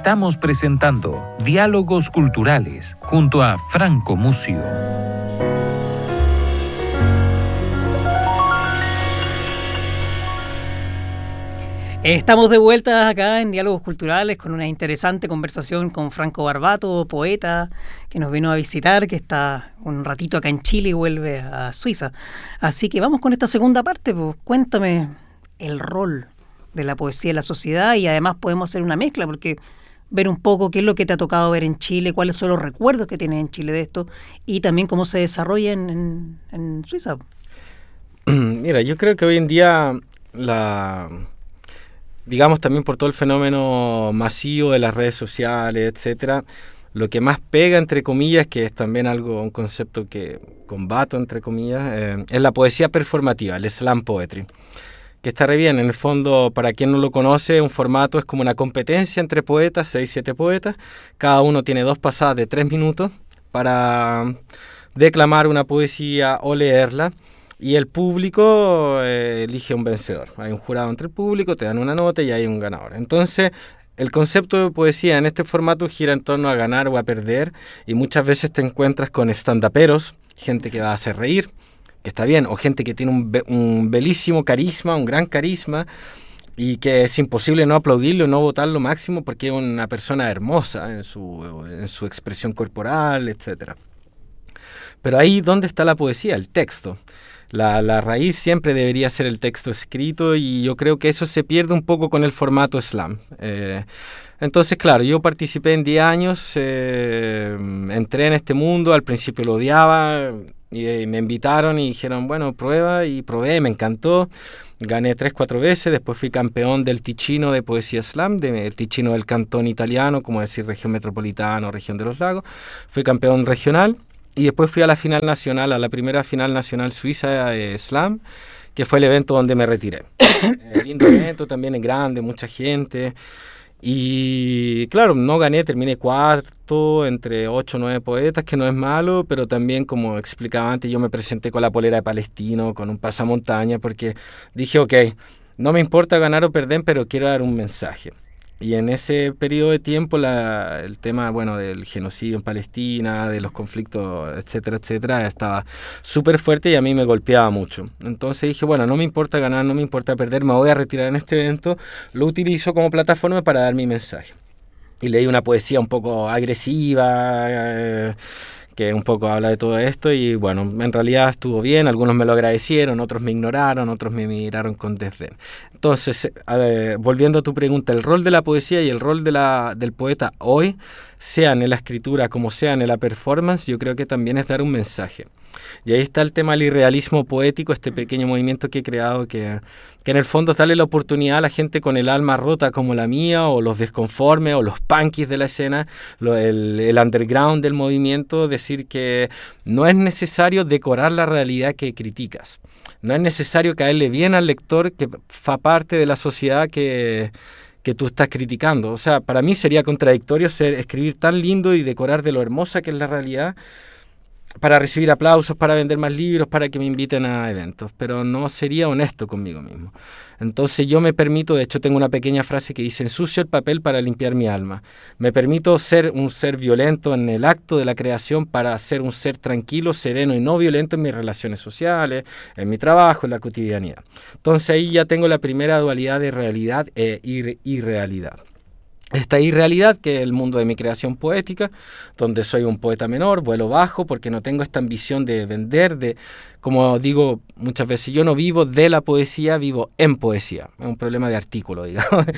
Estamos presentando Diálogos Culturales junto a Franco Mucio. Estamos de vuelta acá en Diálogos Culturales con una interesante conversación con Franco Barbato, poeta, que nos vino a visitar, que está un ratito acá en Chile y vuelve a Suiza. Así que vamos con esta segunda parte, pues cuéntame el rol de la poesía en la sociedad y además podemos hacer una mezcla, porque ver un poco qué es lo que te ha tocado ver en Chile, cuáles son los recuerdos que tienes en Chile de esto y también cómo se desarrolla en Suiza. Mira, yo creo que hoy en día digamos también por todo el fenómeno masivo de las redes sociales, etcétera, lo que más pega, entre comillas, que es también un concepto que combato, entre comillas, es la poesía performativa, el slam poetry, que está re bien. En el fondo, para quien no lo conoce, un formato es como una competencia entre poetas, 6-7 poetas, cada uno tiene 2 pasadas de 3 minutos para declamar una poesía o leerla, y el público elige un vencedor. Hay un jurado entre el público, te dan una nota y hay un ganador. Entonces, el concepto de poesía en este formato gira en torno a ganar o a perder, y muchas veces te encuentras con stand-uperos, gente que va a hacer reír, que está bien, o gente que tiene un belísimo carisma, un gran carisma, y que es imposible no aplaudirlo, no votar lo máximo porque es una persona hermosa en su expresión corporal, etcétera. Pero ahí, ¿dónde está la poesía? El texto. La raíz siempre debería ser el texto escrito, y yo creo que eso se pierde un poco con el formato slam. Entonces, claro, yo participé en 10 años, entré en este mundo, al principio lo odiaba, y me invitaron y dijeron, bueno, prueba, y probé, me encantó. Gané 3-4 veces, después fui campeón del Ticino de poesía slam, del Ticino del cantón italiano, como decir región metropolitana o región de los lagos. Fui campeón regional. Y después fui a la final nacional, a la primera final nacional suiza slam, que fue el evento donde me retiré. Lindo evento, también es grande, mucha gente. Y claro, no gané, terminé cuarto entre 8 o 9 poetas, que no es malo, pero también, como explicaba antes, yo me presenté con la polera de Palestino, con un pasamontaña, porque dije, ok, no me importa ganar o perder, pero quiero dar un mensaje. Y en ese periodo de tiempo el tema, bueno, del genocidio en Palestina, de los conflictos, etcétera, etcétera, estaba súper fuerte y a mí me golpeaba mucho. Entonces dije, bueno, no me importa ganar, no me importa perder, me voy a retirar en este evento, lo utilizo como plataforma para dar mi mensaje. Y leí una poesía un poco agresiva, que un poco habla de todo esto, y bueno, en realidad estuvo bien, algunos me lo agradecieron, otros me ignoraron, otros me miraron con desdén. Entonces, volviendo a tu pregunta, el rol de la poesía y el rol del poeta hoy, sean en la escritura como sean en la performance, yo creo que también es dar un mensaje. Y ahí está el tema del irrealismo poético, este pequeño movimiento que he creado, que en el fondo es darle la oportunidad a la gente con el alma rota como la mía, o los desconformes, o los punkies de la escena, el underground del movimiento, decir que no es necesario decorar la realidad que criticas. No es necesario caerle bien al lector que fa parte de la sociedad que tú estás criticando. O sea, para mí sería contradictorio escribir tan lindo y decorar de lo hermosa que es la realidad para recibir aplausos, para vender más libros, para que me inviten a eventos, pero no sería honesto conmigo mismo. Entonces yo me permito, de hecho tengo una pequeña frase que dice, ensucio el papel para limpiar mi alma. Me permito ser un ser violento en el acto de la creación para ser un ser tranquilo, sereno y no violento en mis relaciones sociales, en mi trabajo, en la cotidianidad. Entonces ahí ya tengo la primera dualidad de realidad e irrealidad. Esta irrealidad, que es el mundo de mi creación poética, donde soy un poeta menor, vuelo bajo, porque no tengo esta ambición de vender, como digo muchas veces, yo no vivo de la poesía, vivo en poesía. Es un problema de artículo, digamos.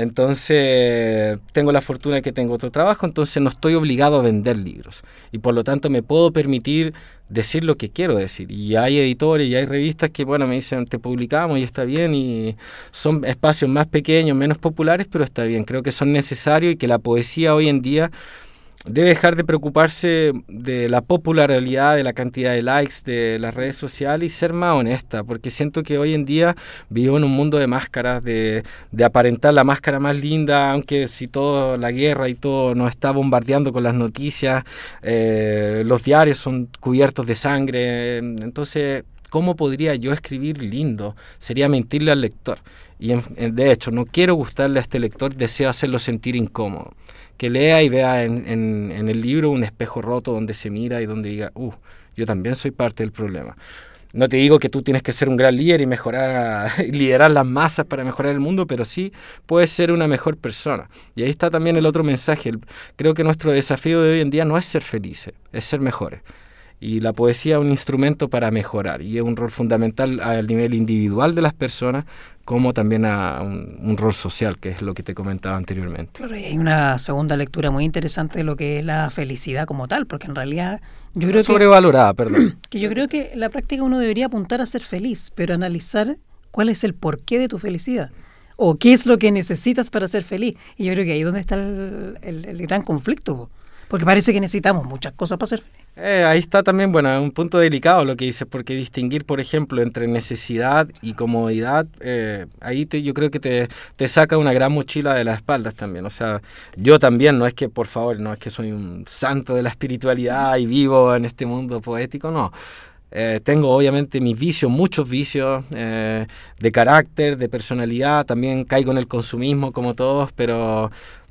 Entonces, tengo la fortuna de que tengo otro trabajo, entonces no estoy obligado a vender libros. Y por lo tanto me puedo permitir decir lo que quiero decir. Y hay editores y hay revistas que, bueno, me dicen, te publicamos y está bien, y son espacios más pequeños, menos populares, pero está bien. Creo que son necesarios y que la poesía hoy en día debe dejar de preocuparse de la popularidad, de la cantidad de likes, de las redes sociales, y ser más honesta, porque siento que hoy en día vivo en un mundo de máscaras, de aparentar la máscara más linda, aunque si toda la guerra y todo nos está bombardeando con las noticias, los diarios son cubiertos de sangre, entonces ¿cómo podría yo escribir lindo? Sería mentirle al lector. Y de hecho, no quiero gustarle a este lector, deseo hacerlo sentir incómodo. Que lea y vea en el libro un espejo roto donde se mira y donde diga, yo también soy parte del problema. No te digo que tú tienes que ser un gran líder y liderar las masas para mejorar el mundo, pero sí puedes ser una mejor persona. Y ahí está también el otro mensaje. Creo que nuestro desafío de hoy en día no es ser felices, es ser mejores. Y la poesía es un instrumento para mejorar y es un rol fundamental al nivel individual de las personas, como también a un rol social, que es lo que te comentaba anteriormente. Claro, y hay una segunda lectura muy interesante de lo que es la felicidad como tal, porque en realidad yo creo sobrevalorada, perdón. Que yo creo que en la práctica uno debería apuntar a ser feliz, pero analizar cuál es el porqué de tu felicidad o qué es lo que necesitas para ser feliz. Y yo creo que ahí es donde está el gran conflicto, porque parece que necesitamos muchas cosas para ser feliz. Ahí está también, un punto delicado lo que dices, porque distinguir, por ejemplo, entre necesidad y comodidad, yo creo que te saca una gran mochila de las espaldas también. O sea, yo también, no es que, por favor, no es que soy un santo de la espiritualidad y vivo en este mundo poético, no. Tengo obviamente mis vicios, muchos vicios de carácter, de personalidad, también caigo en el consumismo como todos, pero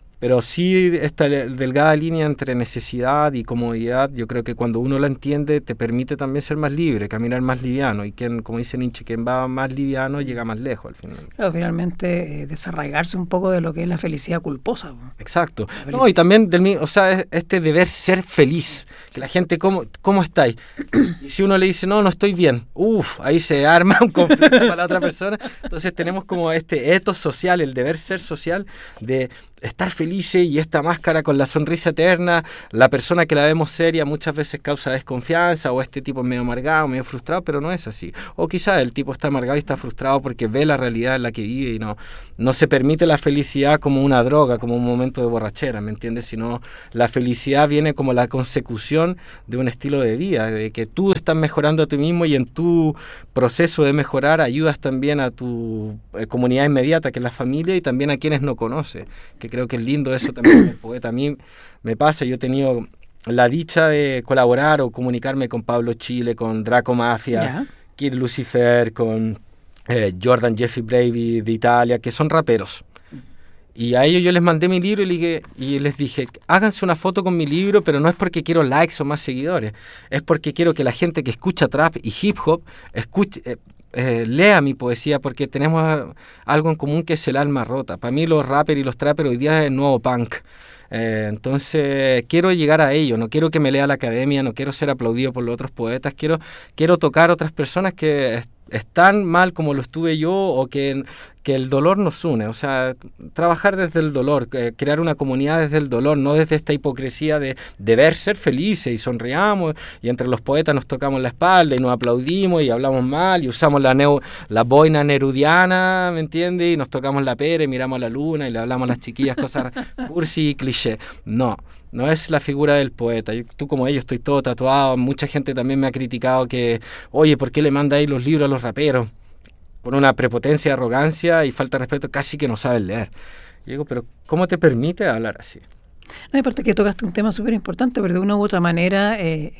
sí esta delgada línea entre necesidad y comodidad, yo creo que cuando uno la entiende te permite también ser más libre, caminar más liviano, y como dice Nietzsche, quien va más liviano llega más lejos al final. Claro, finalmente desarraigarse un poco de lo que es la felicidad culposa. Exacto. No, y también este deber ser feliz, que la gente, ¿cómo estáis? Y si uno le dice, no estoy bien, ahí se arma un conflicto para la otra persona. Entonces tenemos como este ethos social, el deber ser social de estar felices, y esta máscara con la sonrisa eterna, la persona que la vemos seria muchas veces causa desconfianza, o este tipo es medio amargado, medio frustrado, pero no es así. O quizás el tipo está amargado y está frustrado porque ve la realidad en la que vive y no se permite la felicidad como una droga, como un momento de borrachera, ¿me entiendes? Sino la felicidad viene como la consecución de un estilo de vida, de que tú estás mejorando a ti mismo, y en tu proceso de mejorar ayudas también a tu comunidad inmediata, que es la familia, y también a quienes no conoces, que creo que es lindo eso también el poeta. A mí me pasa, yo he tenido la dicha de colaborar o comunicarme con Pablo Chile, con Draco Mafia, Kid Lucifer, con Jordan Jeffrey Bravi de Italia, que son raperos. Y a ellos yo les mandé mi libro y les dije, háganse una foto con mi libro, pero no es porque quiero likes o más seguidores, es porque quiero que la gente que escucha trap y hip hop lea mi poesía, porque tenemos algo en común, que es el alma rota. Para mí los rappers y los trappers hoy día es el nuevo punk. Entonces quiero llegar a ello, no quiero que me lea la academia, no quiero ser aplaudido por los otros poetas, quiero tocar a otras personas que están mal como lo estuve yo, o que el dolor nos une. O sea, trabajar desde el dolor, crear una comunidad desde el dolor, no desde esta hipocresía de deber ser felices y sonriamos, y entre los poetas nos tocamos la espalda y nos aplaudimos y hablamos mal y usamos la boina nerudiana, ¿me entiendes? Y nos tocamos la pera y miramos a la luna y le hablamos a las chiquillas cosas cursi y cliché. No es la figura del poeta. Tú como ellos, estoy todo tatuado. Mucha gente también me ha criticado que, oye, ¿por qué le manda ahí los libros a los raperos? Con una prepotencia, arrogancia y falta de respeto, casi que no saben leer. Y digo, pero ¿cómo te permite hablar así? No, aparte que tocaste un tema súper importante, pero de una u otra manera es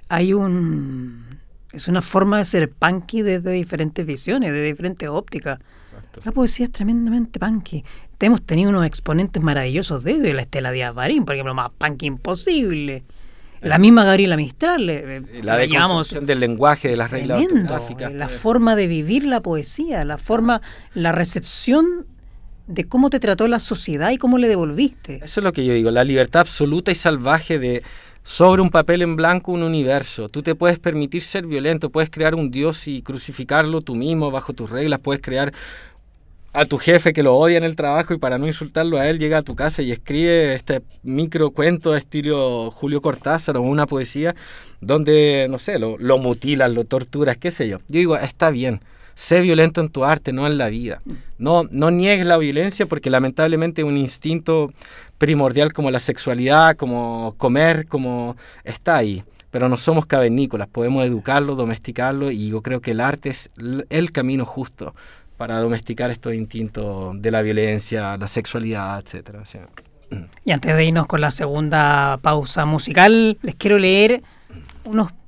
una forma de ser punky desde diferentes visiones, de diferentes ópticas. Exacto. La poesía es tremendamente punky. Hemos tenido unos exponentes maravillosos de ello, la Estela Díaz Barín, por ejemplo, más punky imposible. La misma Gabriela Mistral. La deconstrucción del lenguaje, de las reglas ortográficas. La forma de vivir la poesía, la recepción de cómo te trató la sociedad y cómo le devolviste. Eso es lo que yo digo, la libertad absoluta y salvaje de sobre un papel en blanco un universo. Tú te puedes permitir ser violento, puedes crear un dios y crucificarlo tú mismo bajo tus reglas, puedes crear a tu jefe que lo odia en el trabajo y para no insultarlo a él llega a tu casa y escribe este microcuento estilo Julio Cortázar o una poesía donde, no sé, lo mutilas, lo torturas, qué sé yo. Yo digo, está bien, sé violento en tu arte, no en la vida. No niegues la violencia, porque lamentablemente un instinto primordial como la sexualidad, como comer, como está ahí. Pero no somos cavernícolas, podemos educarlo, domesticarlo, y yo creo que el arte es el camino justo para domesticar estos instintos de la violencia, la sexualidad, etcétera. O sea, y antes de irnos con la segunda pausa musical, les quiero leer unos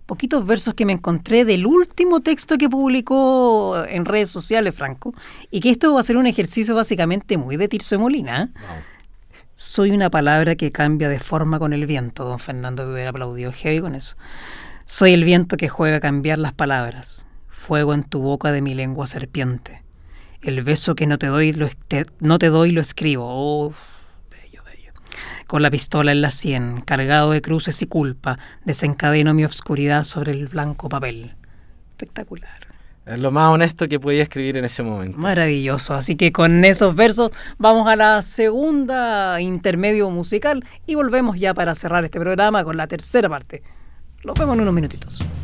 poquitos versos que me encontré del último texto que publicó en redes sociales, Franco, y que esto va a ser un ejercicio básicamente muy de Tirso de Molina. Wow. Soy una palabra que cambia de forma con el viento. Don Fernando te hubiera aplaudido heavy con eso. Soy el viento que juega a cambiar las palabras. Fuego en tu boca de mi lengua serpiente. El beso que no te doy lo escribo. Oh, bello, bello. Con la pistola en la sien, cargado de cruces y culpa, desencadeno mi obscuridad sobre el blanco papel. Espectacular. Es lo más honesto que podía escribir en ese momento. Maravilloso. Así que con esos versos vamos a la segunda intermedio musical y volvemos ya para cerrar este programa con la tercera parte. Nos vemos en unos minutitos.